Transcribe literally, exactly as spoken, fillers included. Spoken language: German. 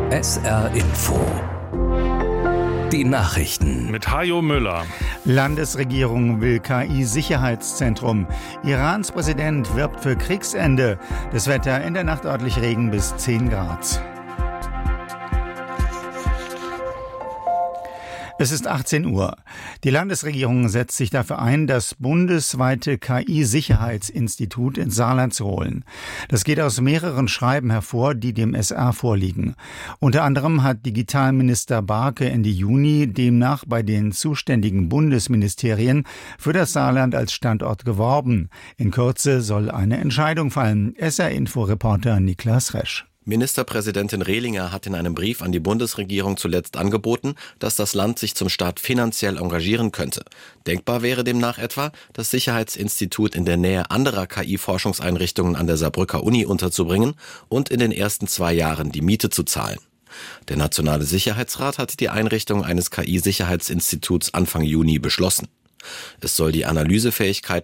S R Info. Die Nachrichten. Mit Hajo Müller. Landesregierung will K I-Sicherheitszentrum. Irans Präsident wirbt für Kriegsende. Das Wetter in der Nacht örtlich Regen bis zehn Grad. Es ist achtzehn Uhr. Die Landesregierung setzt sich dafür ein, das bundesweite K I-Sicherheitsinstitut ins Saarland zu holen. Das geht aus mehreren Schreiben hervor, die dem S R vorliegen. Unter anderem hat Digitalminister Barke Ende Juni demnach bei den zuständigen Bundesministerien für das Saarland als Standort geworben. In Kürze soll eine Entscheidung fallen. S R-Info-Reporter Niklas Resch. Ministerpräsidentin Rehlinger hat in einem Brief an die Bundesregierung zuletzt angeboten, dass das Land sich zum Start finanziell engagieren könnte. Denkbar wäre demnach etwa, das Sicherheitsinstitut in der Nähe anderer K I-Forschungseinrichtungen an der Saarbrücker Uni unterzubringen und in den ersten zwei Jahren die Miete zu zahlen. Der Nationale Sicherheitsrat hat die Einrichtung eines K I-Sicherheitsinstituts Anfang Juni beschlossen. Es soll die Analysefähigkeit